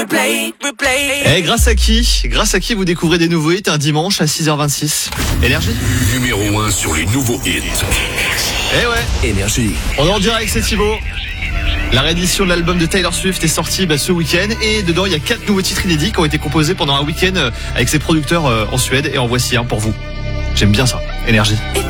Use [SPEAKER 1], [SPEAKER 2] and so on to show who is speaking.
[SPEAKER 1] Et grâce à qui vous découvrez des nouveaux hits un dimanche à 6h26? Énergie.
[SPEAKER 2] Numéro 1 sur les nouveaux hits.
[SPEAKER 1] Eh ouais.
[SPEAKER 2] Énergie.
[SPEAKER 1] On est en direct, c'est Thibaut. La réédition de l'album de Taylor Swift est sortie ce week-end et dedans il y a 4 nouveaux titres inédits qui ont été composés pendant un week-end avec ses producteurs en Suède et en voici un pour vous. J'aime bien ça. Énergie.